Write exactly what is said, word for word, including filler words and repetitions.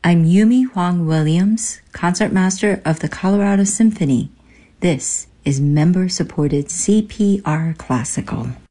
I'm Yumi Huang Williams, Concertmaster of the Colorado Symphony. This is member-supported C P R Classical.